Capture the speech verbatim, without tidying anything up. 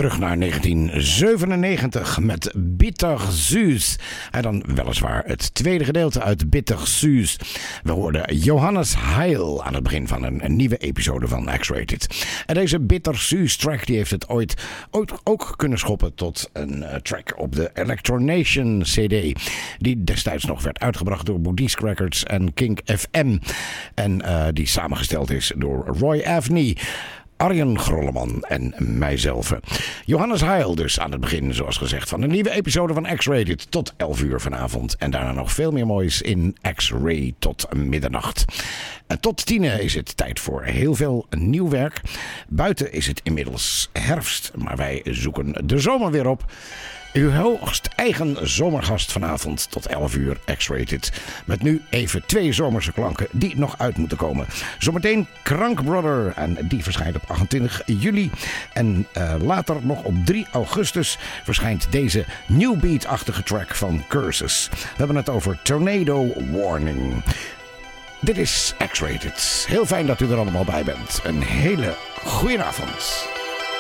terug naar negentien zevenennegentig met Bittersüß. En dan weliswaar het tweede gedeelte uit Bittersüß. We hoorden Johannes Heil aan het begin van een, een nieuwe episode van X-Rated. En deze Bittersüß track die heeft het ooit, ooit ook kunnen schoppen tot een uh, track op de Electronation C D. Die destijds nog werd uitgebracht door Boudisque Records en Kink F M. En uh, die samengesteld is door Roy Avni, Arjen Grolleman en mijzelf. Johannes Heil dus aan het begin, zoals gezegd, van een nieuwe episode van X-Rated tot elf uur vanavond. En daarna nog veel meer moois in X-Ray tot middernacht. En tot tien is het tijd voor heel veel nieuw werk. Buiten is het inmiddels herfst, maar wij zoeken de zomer weer op. Uw hoogst eigen zomergast vanavond tot elf uur X-Rated. Met nu even twee zomerse klanken die nog uit moeten komen. Zometeen Krank Brother en die verschijnt op achtentwintig juli. En uh, later nog op drie augustus verschijnt deze new beat-achtige track van Curses. We hebben het over Tornado Warning. Dit is X-Rated. Heel fijn dat u er allemaal bij bent. Een hele goeie avond.